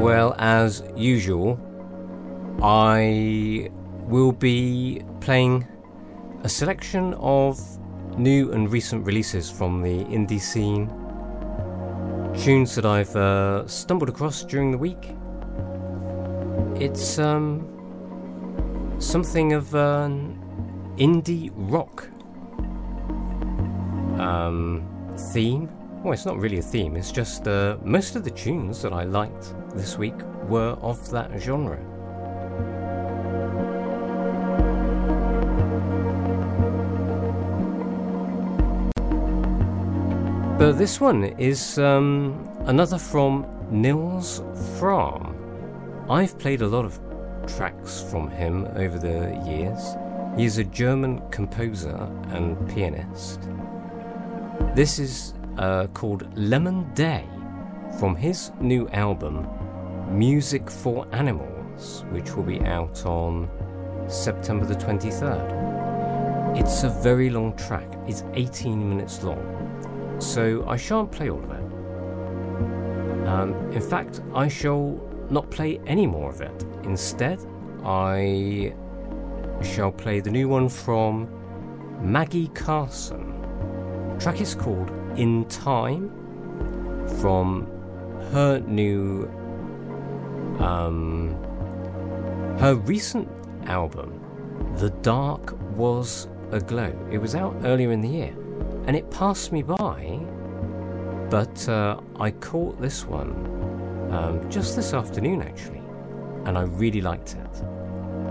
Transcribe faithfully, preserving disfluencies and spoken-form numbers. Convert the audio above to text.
Well, as usual, I will be playing a selection of new and recent releases from the indie scene, tunes that I've uh, stumbled across during the week. It's um, something of an indie rock um, theme. Well, it's not really a theme, it's just uh, most of the tunes that I liked this week were of that genre. But this one is um, another from Nils Frahm. I've played a lot of tracks from him over the years. He's a German composer and pianist. This is uh, called Lemon Day from his new album Music for Animals, which will be out on September the twenty-third. It's a very long track. It's eighteen minutes long, so I shan't play all of it. Um, in fact, I shall not play any more of it. Instead, I shall play the new one from Maggie Carson. The track is called In Time, from her new um her recent album The Dark Was Aglow. It was out earlier in the year and it passed me by, but uh, I caught this one um, just this afternoon actually, and I really liked it.